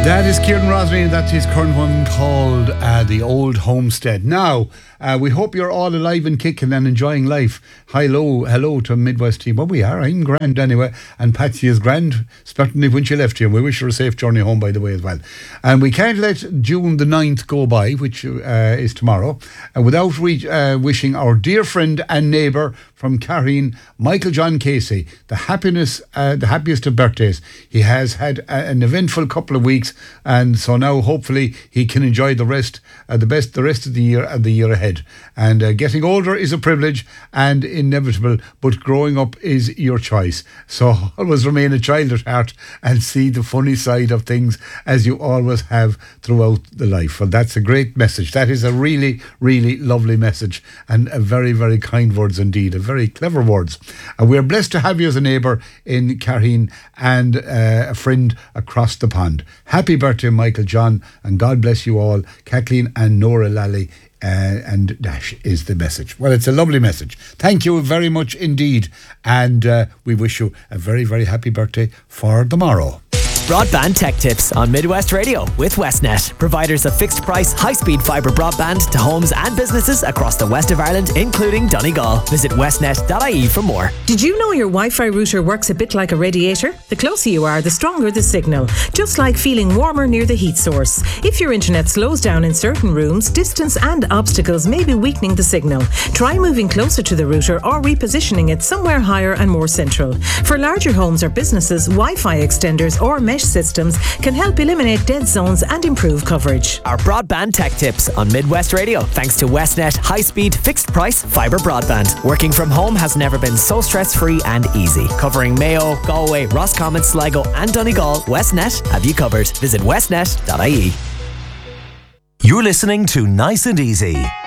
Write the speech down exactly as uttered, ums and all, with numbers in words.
That is Kieran Rosny, that's his current one called uh, The Old Homestead. Now, uh, we hope you're all alive and kicking and enjoying life. Hello, hello to Midwest team. Well, we are. I'm grand anyway, and Patsy is grand, certainly when she left you. And we wish her a safe journey home, by the way, as well. And we can't let June the ninth go by, which uh, is tomorrow, uh, without re- uh, wishing our dear friend and neighbour from Carreen, Michael John Casey, the happiness, uh, the happiest of birthdays. He has had a, an eventful couple of weeks, and so now hopefully he can enjoy the rest, uh, the best, the rest of the year and the year ahead. And uh, getting older is a privilege and inevitable, but growing up is your choice. So always remain a child at heart and see the funny side of things, as you always have throughout the life. Well, that's a great message. That is a really, really lovely message, and a very, very kind words indeed. A very clever words. And we're blessed to have you as a neighbour in Carreen and uh, a friend across the pond. Happy birthday, Michael John, and God bless you all. Kathleen and Nora Lally. Uh, and dash is the message. Well, it's a lovely message. Thank you very much indeed. And uh, we wish you a very, very happy birthday for tomorrow. Broadband Tech Tips on Midwest Radio with Westnet, providers of fixed price, high-speed fibre broadband to homes and businesses across the west of Ireland, including Donegal. Visit westnet dot I E for more. Did you know your Wi-Fi router works a bit like a radiator? The closer you are, the stronger the signal, just like feeling warmer near the heat source. If your internet slows down in certain rooms, distance and obstacles may be weakening the signal. Try moving closer to the router or repositioning it somewhere higher and more central. For larger homes or businesses, Wi-Fi extenders or mesh systems can help eliminate dead zones and improve coverage. Our Broadband Tech Tips on Midwest Radio, thanks to Westnet high-speed fixed price fibre broadband. Working from home has never been so stress-free and easy. Covering Mayo, Galway, Roscommon, Sligo and Donegal, Westnet have you covered. Visit westnet dot I E. You're listening to Nice and Easy